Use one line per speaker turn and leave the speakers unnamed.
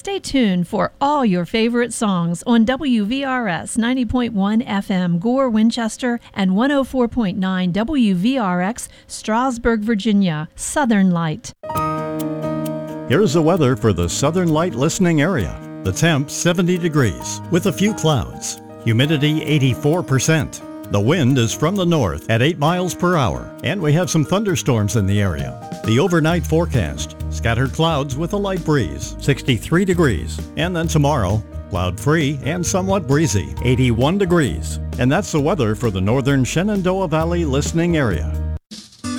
Stay tuned for all your favorite songs on WVRS 90.1 FM Gore, Winchester, and 104.9 WVRX Strasburg, Virginia. Southern Light.
Here's the weather for the Southern Light listening area. The temp 70 degrees with a few clouds. Humidity 84%. The wind is from the north at 8 miles per hour, and we have some thunderstorms in the area. The overnight forecast, scattered clouds with a light breeze, 63 degrees. And then tomorrow, cloud-free and somewhat breezy, 81 degrees. And that's the weather for the northern Shenandoah Valley listening area.